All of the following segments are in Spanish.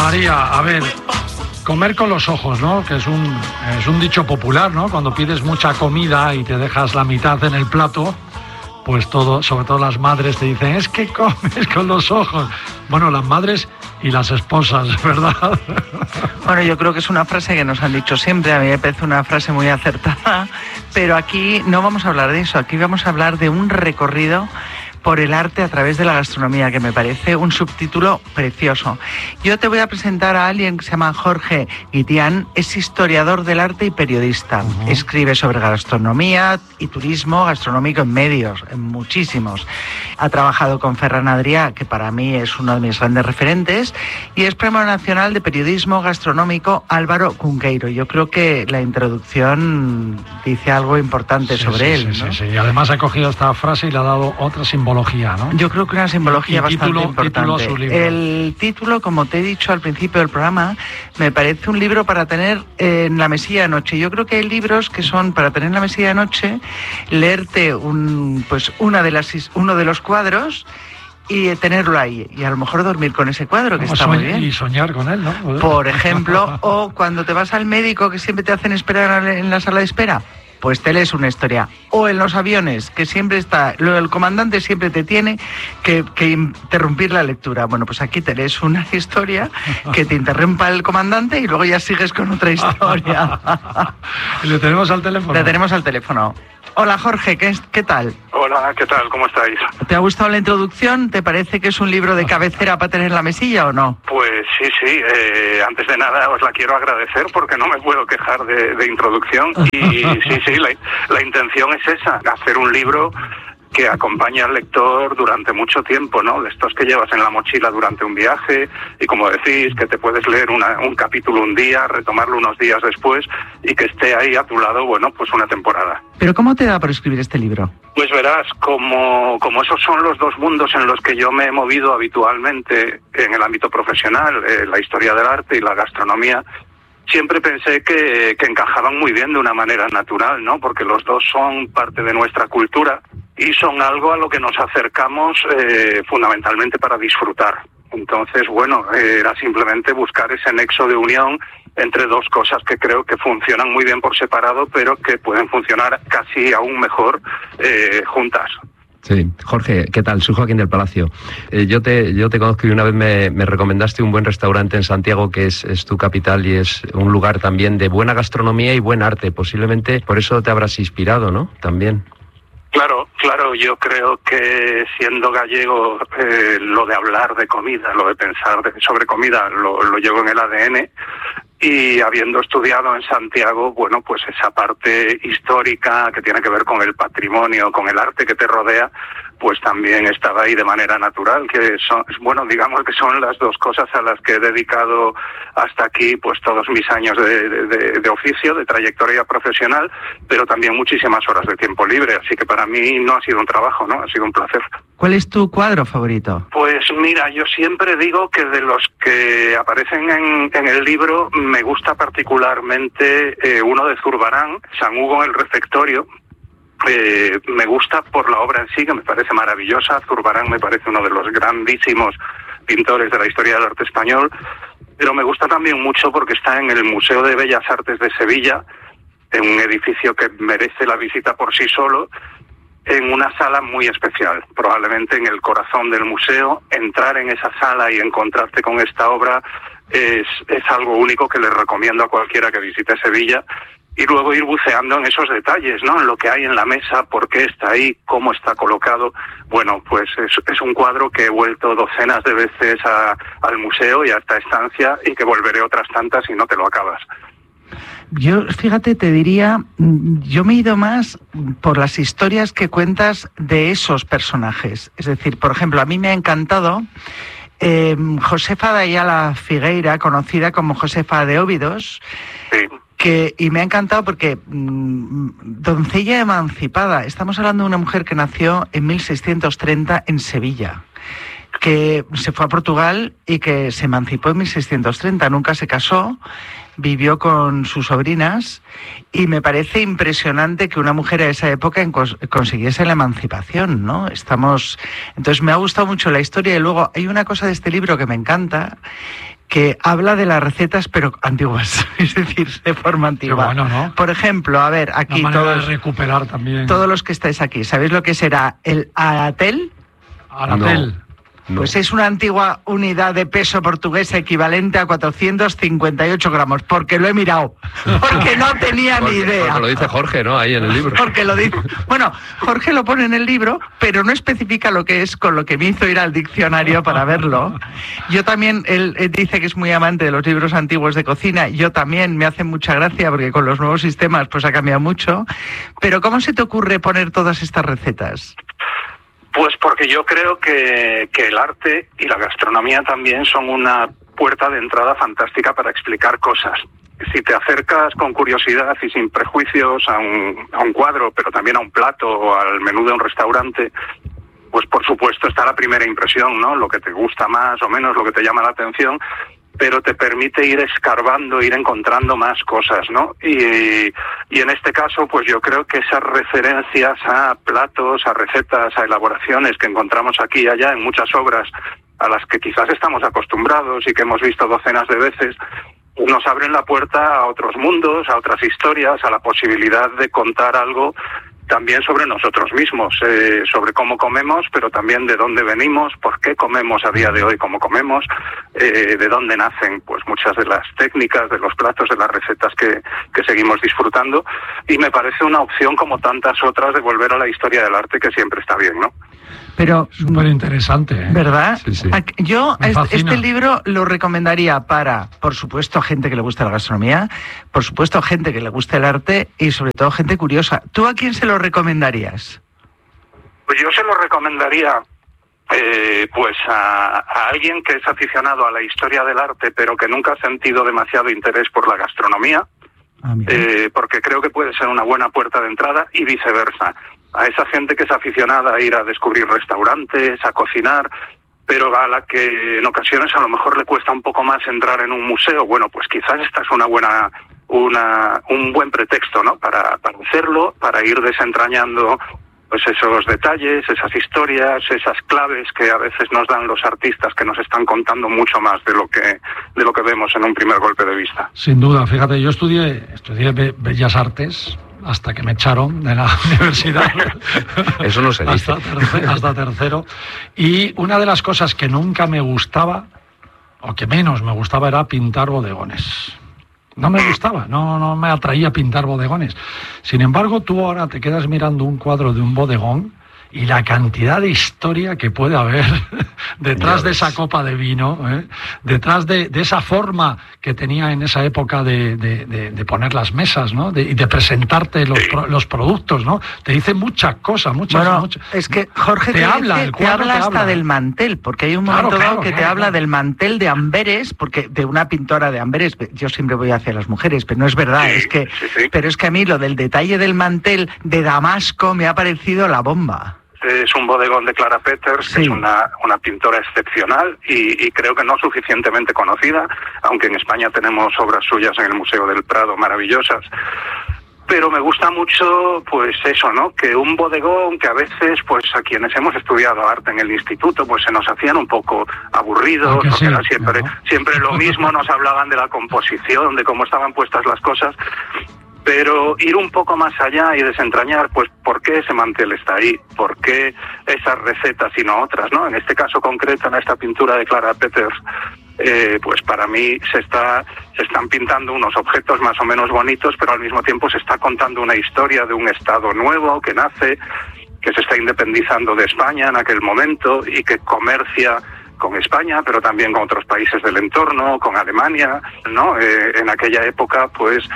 María, a ver, comer con los ojos, ¿no? Que es un dicho popular, ¿no? Cuando pides mucha comida y te dejas la mitad en el plato, pues sobre todo las madres te dicen, es que comes con los ojos. Bueno, las madres y las esposas, ¿verdad? Bueno, yo creo que es una frase que nos han dicho siempre, a mí me parece una frase muy acertada, pero aquí no vamos a hablar de eso, aquí vamos a hablar de un recorrido por el arte a través de la gastronomía, que me parece un subtítulo precioso. Yo te voy a presentar a alguien que se llama Jorge Guitián, es historiador del arte y periodista. Uh-huh. Escribe sobre gastronomía y turismo gastronómico en medios, en muchísimos. Ha trabajado con Ferran Adrià, que para mí es uno de mis grandes referentes, y es Premio Nacional de Periodismo Gastronómico Álvaro Cunqueiro. Yo creo que la introducción dice algo importante sobre él, ¿no? Sí. Y además ha cogido esta frase y le ha dado otra simbología, ¿no? Yo creo que una simbología bastante importante. El título, como te he dicho al principio del programa, me parece un libro para tener en la mesilla de noche. Yo creo que hay libros que son para tener en la mesilla de noche, leerte uno de los cuadros y tenerlo ahí, y a lo mejor dormir con ese cuadro, que está muy bien. Y soñar con él, ¿no? Por ejemplo, o cuando te vas al médico, que siempre te hacen esperar en la sala de espera, pues te lees una historia. O en los aviones, que siempre está, el comandante siempre te tiene que interrumpir la lectura. Bueno, pues aquí te lees una historia que te interrumpa el comandante y luego ya sigues con otra historia. ¿Le tenemos al teléfono? Le tenemos al teléfono. Hola Jorge, ¿qué tal? Hola, ¿qué tal? ¿Cómo estáis? ¿Te ha gustado la introducción? ¿Te parece que es un libro de cabecera para tener en la mesilla o no? Pues sí. Antes de nada os la quiero agradecer porque no me puedo quejar de introducción. Y sí, la intención es esa, hacer un libro que acompaña al lector durante mucho tiempo, ¿no? De estos que llevas en la mochila durante un viaje y, como decís, que te puedes leer un capítulo un día, retomarlo unos días después y que esté ahí a tu lado, bueno, pues una temporada. ¿Pero cómo te da por escribir este libro? Pues verás, como esos son los dos mundos en los que yo me he movido habitualmente en el ámbito profesional, la historia del arte y la gastronomía, siempre pensé que encajaban muy bien de una manera natural, ¿no? Porque los dos son parte de nuestra cultura y son algo a lo que nos acercamos fundamentalmente para disfrutar. Entonces, bueno, era simplemente buscar ese nexo de unión entre dos cosas que creo que funcionan muy bien por separado, pero que pueden funcionar casi aún mejor juntas. Sí, Jorge, ¿qué tal? Soy Joaquín del Palacio. Yo te conozco y una vez me recomendaste un buen restaurante en Santiago, que es tu capital y es un lugar también de buena gastronomía y buen arte. Posiblemente por eso te habrás inspirado, ¿no? También. Claro, yo creo que siendo gallego, lo de hablar de comida, lo de pensar sobre comida, lo llevo en el ADN. Y habiendo estudiado en Santiago, bueno, pues esa parte histórica que tiene que ver con el patrimonio, con el arte que te rodea, pues también estaba ahí de manera natural, que son, bueno, digamos que son las dos cosas a las que he dedicado hasta aquí pues todos mis años de oficio, de trayectoria profesional, pero también muchísimas horas de tiempo libre, así que para mí no ha sido un trabajo, ¿no? Ha sido un placer. ¿Cuál es tu cuadro favorito? Pues mira, yo siempre digo que de los que aparecen en el libro me gusta particularmente uno de Zurbarán, San Hugo en el refectorio. Me gusta por la obra en sí, que me parece maravillosa. Zurbarán me parece uno de los grandísimos pintores de la historia del arte español, pero me gusta también mucho porque está en el Museo de Bellas Artes de Sevilla, en un edificio que merece la visita por sí solo, en una sala muy especial, probablemente en el corazón del museo. Entrar en esa sala y encontrarte con esta obra es algo único que les recomiendo a cualquiera que visite Sevilla. Y luego ir buceando en esos detalles, ¿no? En lo que hay en la mesa, por qué está ahí, cómo está colocado. Bueno, pues es un cuadro que he vuelto docenas de veces al museo y a esta estancia, y que volveré otras tantas y no te lo acabas. Yo, fíjate, te diría, yo me he ido más por las historias que cuentas de esos personajes. Es decir, por ejemplo, a mí me ha encantado Josefa de Ayala Figueira, conocida como Josefa de Óbidos. Sí. Y me ha encantado porque doncella emancipada. Estamos hablando de una mujer que nació en 1630 en Sevilla, que se fue a Portugal y que se emancipó en 1630. Nunca se casó, vivió con sus sobrinas, y me parece impresionante que una mujer a esa época consiguiese la emancipación, ¿no? Entonces me ha gustado mucho la historia. Y luego hay una cosa de este libro que me encanta, que habla de las recetas, pero antiguas, es decir, de forma antigua. Qué bueno, ¿no? Por ejemplo, a ver, aquí Una manera de recuperar también. Todos los que estáis aquí, ¿sabéis lo que será el aratel? Aratel. No. Pues es una antigua unidad de peso portuguesa equivalente a 458 gramos, porque lo he mirado, porque no tenía ni idea. Porque lo dice Jorge, ¿no? Ahí en el libro. Porque lo dice. Bueno, Jorge lo pone en el libro, pero no especifica lo que es, con lo que me hizo ir al diccionario para verlo. Yo también, él dice que es muy amante de los libros antiguos de cocina. Yo también, me hace mucha gracia porque con los nuevos sistemas pues ha cambiado mucho. Pero ¿cómo se te ocurre poner todas estas recetas? Pues porque yo creo que el arte y la gastronomía también son una puerta de entrada fantástica para explicar cosas. Si te acercas con curiosidad y sin prejuicios a un cuadro, pero también a un plato o al menú de un restaurante, pues por supuesto está la primera impresión, ¿no? Lo que te gusta más o menos, lo que te llama la atención, pero te permite ir escarbando, ir encontrando más cosas, ¿no? Y en este caso, pues yo creo que esas referencias a platos, a recetas, a elaboraciones que encontramos aquí y allá en muchas obras a las que quizás estamos acostumbrados y que hemos visto docenas de veces, nos abren la puerta a otros mundos, a otras historias, a la posibilidad de contar algo también sobre nosotros mismos, sobre cómo comemos, pero también de dónde venimos, por qué comemos a día de hoy como comemos, de dónde nacen pues muchas de las técnicas, de los platos, de las recetas que seguimos disfrutando, y me parece una opción como tantas otras de volver a la historia del arte, que siempre está bien, ¿no? Pero súper interesante, ¿eh? ¿Verdad? Sí, sí. Yo Me fascina. este libro lo recomendaría para, por supuesto, gente que le gusta la gastronomía, por supuesto, gente que le gusta el arte y sobre todo gente curiosa. ¿Tú a quién se lo recomendarías? Pues yo se lo recomendaría pues a alguien que es aficionado a la historia del arte, pero que nunca ha sentido demasiado interés por la gastronomía, porque creo que puede ser una buena puerta de entrada, y viceversa. A esa gente que es aficionada a ir a descubrir restaurantes, a cocinar, pero a la que en ocasiones a lo mejor le cuesta un poco más entrar en un museo, bueno, pues quizás esta es un buen pretexto, ¿no? Para hacerlo, para ir desentrañando pues esos detalles, esas historias, esas claves que a veces nos dan los artistas, que nos están contando mucho más de lo que vemos en un primer golpe de vista. Sin duda, fíjate, yo estudié Bellas Artes hasta que me echaron de la universidad. Eso no se dice. Hasta tercero. Y una de las cosas que nunca me gustaba, o que menos me gustaba, era pintar bodegones. No me gustaba, no me atraía pintar bodegones. Sin embargo, tú ahora te quedas mirando un cuadro de un bodegón y la cantidad de historia que puede haber detrás de esa copa de vino, detrás de esa forma que tenía en esa época de poner las mesas, ¿no? Y de presentarte los productos, ¿no? Te dice muchas cosas, muchas. Es que Jorge te habla hasta del mantel, porque hay un momento dado que te habla del mantel de Amberes, porque de una pintora de Amberes, yo siempre voy hacia las mujeres, pero no es verdad, pero es que a mí lo del detalle del mantel de Damasco me ha parecido la bomba. Es un bodegón de Clara Peters, que es una pintora excepcional y creo que no suficientemente conocida, aunque en España tenemos obras suyas en el Museo del Prado maravillosas. Pero me gusta mucho, pues eso, ¿no? Que un bodegón que a veces, pues a quienes hemos estudiado arte en el instituto, pues se nos hacían un poco aburridos, porque era siempre lo mismo, nos hablaban de la composición, de cómo estaban puestas las cosas. Pero ir un poco más allá y desentrañar, pues, ¿por qué ese mantel está ahí? ¿Por qué esas recetas y no otras, no? En este caso concreto, en esta pintura de Clara Peters, pues para mí se están pintando unos objetos más o menos bonitos, pero al mismo tiempo se está contando una historia de un estado nuevo que nace, que se está independizando de España en aquel momento y que comercia con España, pero también con otros países del entorno, con Alemania, ¿no? En aquella época, pues,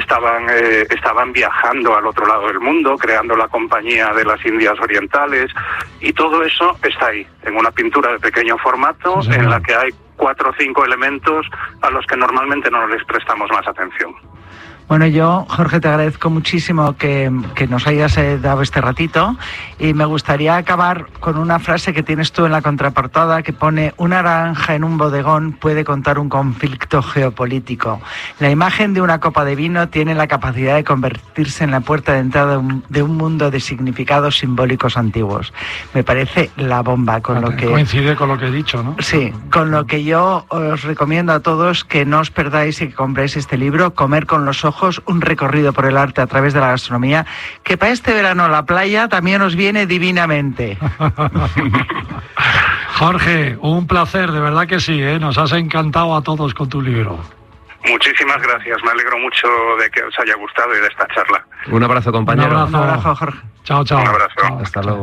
estaban viajando al otro lado del mundo, creando la Compañía de las Indias Orientales, y todo eso está ahí, en una pintura de pequeño formato, en la que hay 4 o 5 elementos a los que normalmente no les prestamos más atención. Bueno, yo, Jorge, te agradezco muchísimo que nos hayas dado este ratito y me gustaría acabar con una frase que tienes tú en la contraportada que pone: una naranja en un bodegón puede contar un conflicto geopolítico. La imagen de una copa de vino tiene la capacidad de convertirse en la puerta de entrada de un mundo de significados simbólicos antiguos. Me parece la bomba con lo que... Coincide con lo que he dicho, ¿no? Sí, con lo que yo os recomiendo a todos que no os perdáis y que compréis este libro, Comer con los ojos, un recorrido por el arte a través de la gastronomía, que para este verano la playa también os viene divinamente. Jorge, un placer, de verdad que sí, ¿eh? Nos has encantado a todos con tu libro. Muchísimas gracias, me alegro mucho de que os haya gustado y de esta charla. Un abrazo, compañero. Un abrazo, Jorge. Chao, chao. Un abrazo. Chao. Hasta luego.